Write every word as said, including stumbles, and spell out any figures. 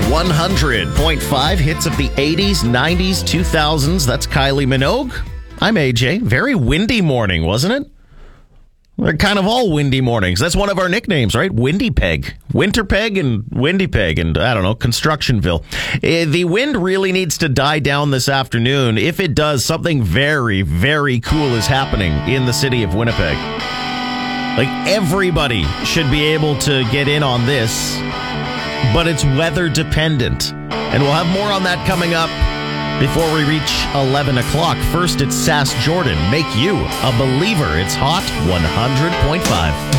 one hundred point five hits of the eighties, nineties, two thousands. That's Kylie Minogue. I'm A J. Very windy morning, wasn't it? They're kind of all windy mornings. That's one of our nicknames, right? Windy Peg. Winter Peg and Windy Peg and, I don't know, Constructionville. Uh, the wind really needs to die down this afternoon. If it does, something very, very cool is happening in the city of Winnipeg. Like, everybody should be able to get in on this, but it's weather dependent. And we'll have more on that coming up before we reach eleven o'clock. First, it's Sass Jordan. Make you a believer. It's Hot one hundred point five.